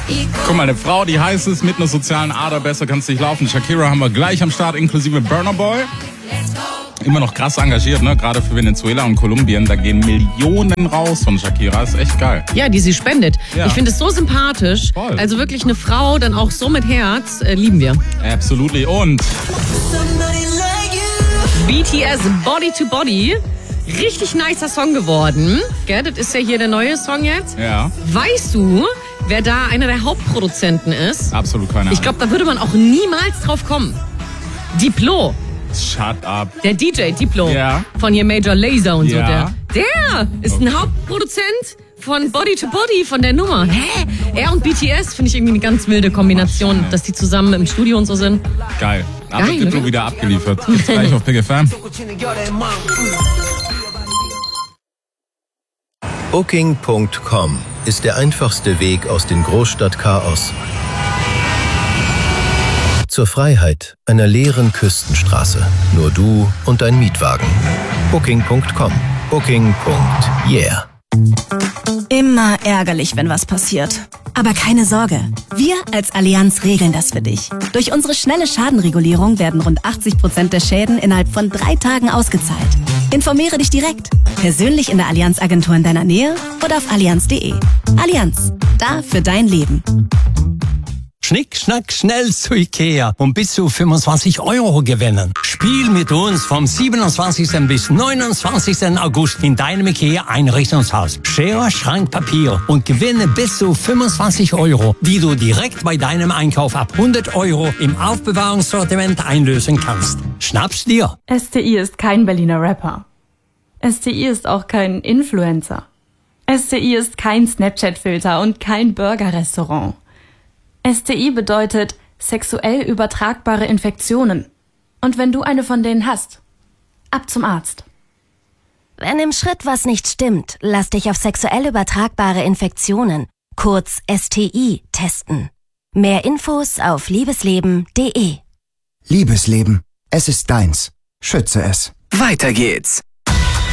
Guck mal, eine Frau, die heiß ist, mit einer sozialen Ader, besser kannst du nicht laufen. Shakira haben wir gleich am Start, inklusive Burna Boy. Immer noch krass engagiert, ne? Gerade für Venezuela und Kolumbien. Da gehen Millionen raus von Shakira. Ist echt geil. Ja, die sie spendet. Ja. Ich finde es so sympathisch. Voll. Also wirklich eine Frau, dann auch so mit Herz. Lieben wir. Absolutely. Und BTS Body to Body. Richtig nicer Song geworden. Gell? Das ist ja hier der neue Song jetzt. ja, Weißt du, wer da einer der Hauptproduzenten ist? absolut keine Ahnung. Ich glaube, da würde man auch niemals drauf kommen. Diplo. Shut up. Der DJ Diplo. Ja. Von hier Major Lazer und Ja. so. Der ist ein Hauptproduzent von Body to Body, von der Nummer. Hä? Er und BTS finde ich irgendwie eine ganz wilde Kombination, dass die zusammen im Studio und so sind. Geil. Aber Geil, Diplo oder? wieder abgeliefert. Gibt's gleich auf Big FM. Booking.com ist der einfachste Weg aus dem Großstadtchaos zur Freiheit einer leeren Küstenstraße. Nur du und dein Mietwagen. Booking.com. Booking.yeah. Immer ärgerlich, wenn was passiert. Aber keine Sorge, wir als Allianz regeln das für dich. Durch unsere schnelle Schadenregulierung werden rund 80% der Schäden innerhalb von 3 Tagen ausgezahlt. Informiere dich direkt, persönlich in der Allianz-Agentur in deiner Nähe oder auf allianz.de. Allianz, da für dein Leben. Schnick, schnack, schnell zu Ikea und bis zu 25 € gewinnen. Spiel mit uns vom 27. bis 29. August in deinem Ikea-Einrichtungshaus. Schere, Schrank, Papier und gewinne bis zu 25 €, die du direkt bei deinem Einkauf ab 100 € im Aufbewahrungssortiment einlösen kannst. Schnapp's dir! STI ist kein Berliner Rapper. STI ist auch kein Influencer. STI ist kein Snapchat-Filter und kein Burger-Restaurant. STI bedeutet sexuell übertragbare Infektionen. Und wenn du eine von denen hast, ab zum Arzt. Wenn im Schritt was nicht stimmt, lass dich auf sexuell übertragbare Infektionen, kurz STI, testen. Mehr Infos auf liebesleben.de. Liebesleben, es ist deins. Schütze es. Weiter geht's.